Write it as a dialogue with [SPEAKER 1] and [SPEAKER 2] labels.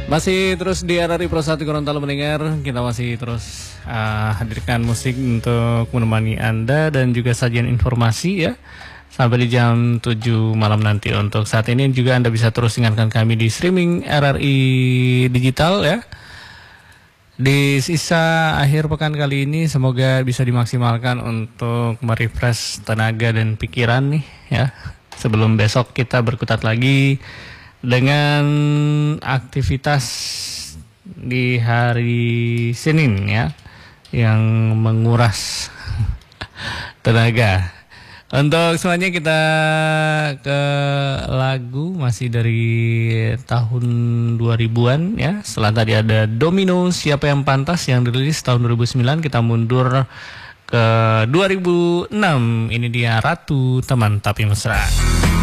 [SPEAKER 1] Masih terus di RRI Pro 1 Gorontalo mendengar. Kita masih terus hadirkan musik untuk menemani Anda dan juga sajian informasi ya sampai di jam 7 malam nanti. Untuk saat ini juga Anda bisa terus dengarkan kami di streaming RRI Digital ya. Di sisa akhir pekan kali ini semoga bisa dimaksimalkan untuk merefresh tenaga dan pikiran nih ya. Sebelum besok kita berkutat lagi dengan aktivitas di hari Senin ya yang menguras tenaga. Untuk semuanya kita ke lagu masih dari tahun 2000-an ya. Setelah tadi ada Domino Siapa Yang Pantas yang dirilis tahun 2009, kita mundur ke 2006. Ini dia Ratu Teman Tapi Mesra.